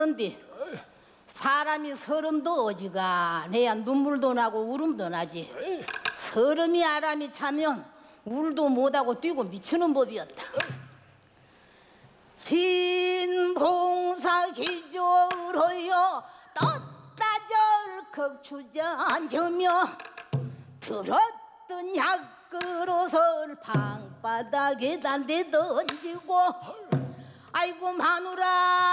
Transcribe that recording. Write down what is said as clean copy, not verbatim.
그런데 사람이 서름도 어지간해야 눈물도 나고 울음도 나지. 서름이 아람이 차면 울도 못하고 뛰고 미치는 법이었다. 신봉사 기조로여 떴다절컥 주저앉으며 들었던 약그릇을 방바닥에 단데 던지고 아이고 마누라